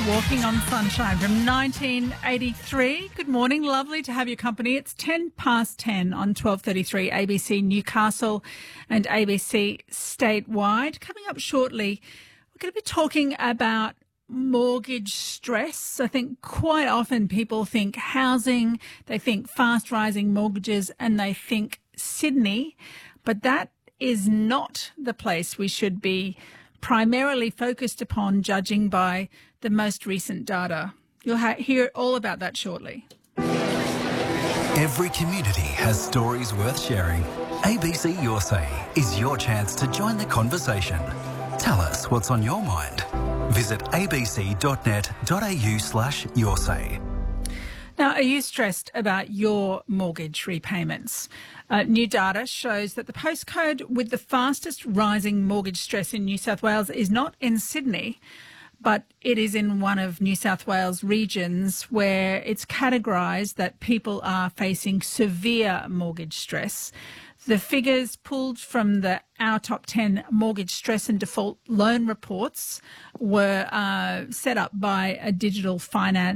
Walking on Sunshine from 1983. Good morning. Lovely to have your company. It's 10 past 10 on 12:33 ABC Newcastle and ABC statewide. Coming up shortly, we're going to be talking about mortgage stress. I think quite often people think housing, they think fast rising mortgages, and they think Sydney, but that is not the place we should be primarily focused upon, judging by the most recent data. You'll hear all about that shortly. Every community has stories worth sharing. ABC Your Say is your chance to join the conversation. Tell us what's on your mind. Visit abc.net.au/yoursay. Now, are you stressed about your mortgage repayments? New data shows that the postcode with the fastest rising mortgage stress in New South Wales is not in Sydney, but it is in one of New South Wales' regions where it's categorised that people are facing severe mortgage stress. The figures pulled from Our Top 10 Mortgage Stress and Default Loan Reports were set up by a digital finance